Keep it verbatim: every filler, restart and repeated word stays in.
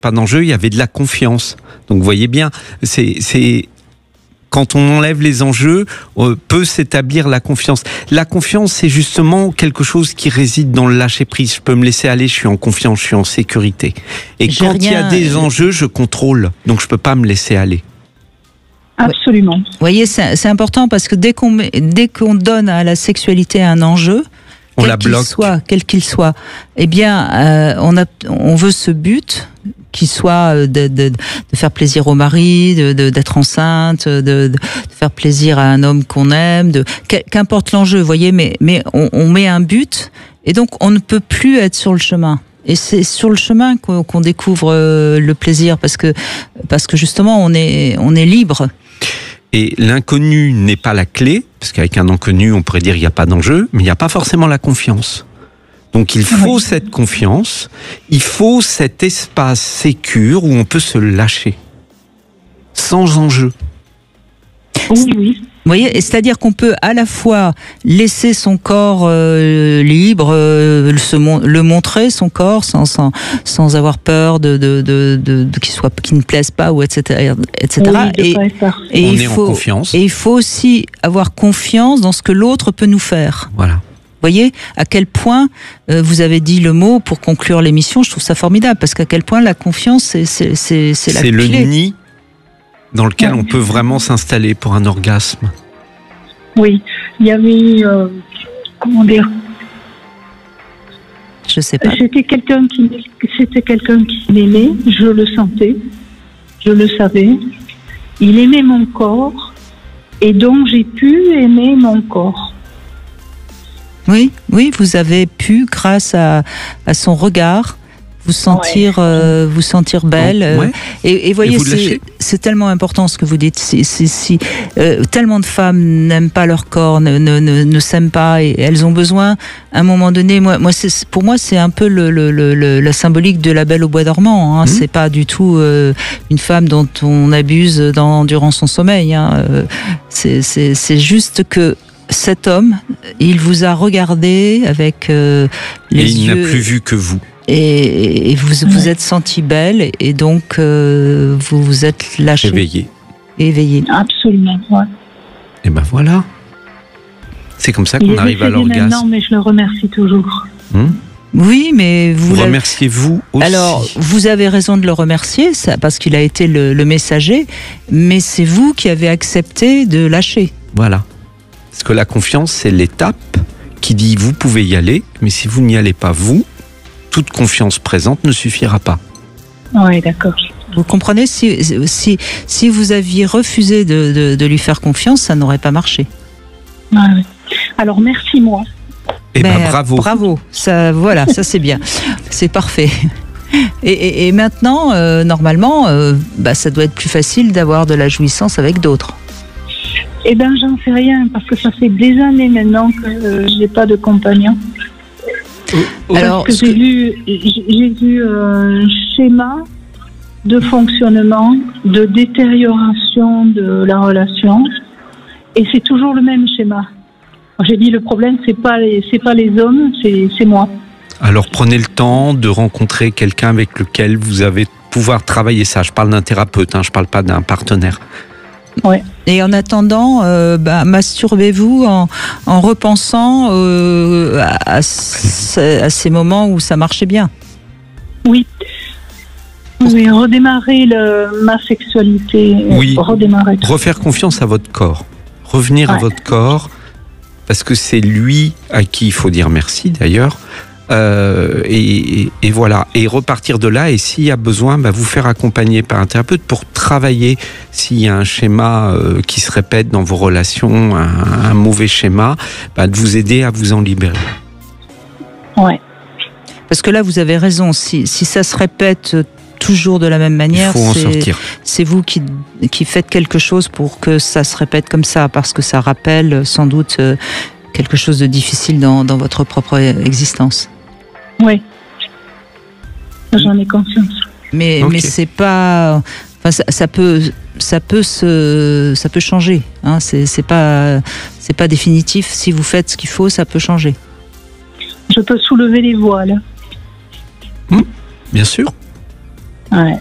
pas d'enjeu, il y avait de la confiance. Donc vous voyez bien, c'est, c'est quand on enlève les enjeux, euh, peut s'établir la confiance. La confiance, c'est justement quelque chose qui réside dans le lâcher-prise. Je peux me laisser aller, je suis en confiance, je suis en sécurité. Et J'ai quand il y a rien- des enjeux, je contrôle. Donc je peux pas me laisser aller. Absolument. Vous voyez, c'est, c'est important parce que dès qu'on, met- dès qu'on donne à la sexualité un enjeu, On quel la qu'il bloque. soit, quel qu'il soit, eh bien, euh, on a, on veut ce but qui soit euh, de, de, de faire plaisir au mari, de, de, d'être enceinte, de, de, de faire plaisir à un homme qu'on aime, de, qu'importe l'enjeu, vous voyez, mais, mais on, on met un but et donc on ne peut plus être sur le chemin. Et c'est sur le chemin qu'on, qu'on découvre euh, le plaisir parce que, parce que justement on est, on est libre. Et l'inconnu n'est pas la clé, parce qu'avec un inconnu, on pourrait dire il n'y a pas d'enjeu, mais il n'y a pas forcément la confiance. Donc il faut Oui. cette confiance, il faut cet espace sécure où on peut se lâcher, sans enjeu. Oui, oui. Vous voyez, et c'est-à-dire qu'on peut à la fois laisser son corps euh, libre, euh, se mon- le montrer son corps sans sans sans avoir peur de de de, de, de qu'il soit qu'il ne plaise pas ou et cetera et cetera. Oui, de et pas être parfait. et On il est en faut confiance. et il faut aussi avoir confiance dans ce que l'autre peut nous faire. Voilà. Vous voyez à quel point euh, vous avez dit le mot pour conclure l'émission. Je trouve ça formidable parce qu'à quel point la confiance c'est c'est c'est c'est la C'est le clé. nid dans lequel Ouais. on peut vraiment s'installer pour un orgasme. Oui, il y avait, euh, comment dire, Je sais pas. c'était quelqu'un qui, c'était quelqu'un qui m'aimait, je le sentais, je le savais. Il aimait mon corps et donc j'ai pu aimer mon corps. Oui, oui, vous avez pu, grâce à, à son regard, vous sentir, Ouais. euh, vous sentir belle. euh, Ouais. et, et voyez, vous c'est, lâchez. c'est tellement important ce que vous dites. C'est, c'est, si euh, tellement de femmes n'aiment pas leur corps, ne, ne, ne, ne s'aiment pas, et elles ont besoin, à un moment donné, moi, moi, c'est, pour moi, c'est un peu le, le, le, le- la symbolique de la Belle au bois dormant. Hein. Mmh. C'est pas du tout euh, une femme dont on abuse dans, durant son sommeil. Hein. Euh, C'est, c'est, c'est juste que cet homme, il vous a regardé avec euh, les Et il yeux n'a plus vu que vous. et, et vous vous êtes senti belle et donc euh, vous vous êtes lâché, Réveillé. éveillé. Absolument, ouais. Et ben voilà. C'est comme ça Il qu'on est arrive à décédé maintenant, l'orgasme. mais je le remercie toujours. Hum Oui, mais vous vous l'avez- remerciez-vous aussi. alors vous avez raison de le remercier, ça, parce qu'il a été le, le messager, mais c'est vous qui avez accepté de lâcher. Voilà. Parce que la confiance, c'est l'étape qui dit vous pouvez y aller, mais si vous n'y allez pas, vous, toute confiance présente ne suffira pas. Oui, d'accord. Vous comprenez, si, si, si vous aviez refusé de, de, de lui faire confiance, ça n'aurait pas marché. Ouais, ouais. Alors, merci moi. Eh ben, Ben, bravo. Bravo, ça, voilà, ça c'est bien, c'est parfait. Et, et, et maintenant, euh, normalement, euh, bah, ça doit être plus facile d'avoir de la jouissance avec d'autres. Eh ben, j'en sais rien, parce que ça fait des années maintenant que euh, j'ai pas de compagnon. Alors, Parce que ce j'ai que- vu, j'ai j'ai vu un schéma de fonctionnement, de détérioration de la relation, et c'est toujours le même schéma. J'ai dit le problème, c'est pas les, c'est pas les hommes, c'est, c'est moi. Alors prenez le temps de rencontrer quelqu'un avec lequel vous allez pouvoir travailler ça. Je parle d'un thérapeute, hein, je parle pas d'un partenaire. Ouais. Et en attendant, euh, bah, masturbez-vous en, en repensant euh, à, à ce- à ces moments où ça marchait bien. Oui. Oui, redémarrer le, ma sexualité. Oui. Redémarrer. tout. Refaire confiance à votre corps. Revenir à Ouais. votre corps, parce que c'est lui à qui il faut dire merci d'ailleurs. Euh, et, et- et voilà, et repartir de là, et s'il y a besoin, bah, vous faire accompagner par un thérapeute pour travailler s'il y a un schéma euh, qui se répète dans vos relations, un, un mauvais schéma, bah, de vous aider à vous en libérer. Ouais. Parce que là, vous avez raison, si, si ça se répète toujours de la même Il manière, faut en c'est, sortir. c'est vous qui, qui faites quelque chose pour que ça se répète comme ça, parce que ça rappelle sans doute euh, quelque chose de difficile dans, dans votre propre existence. Ouais. J'en ai conscience. Mais, Ok. mais c'est pas. Enfin, ça, ça peut, ça peut se, ça peut changer. Hein, c'est, c'est pas, c'est pas définitif. Si vous faites ce qu'il faut, ça peut changer. Je peux soulever les voiles. Bien sûr. Ouais.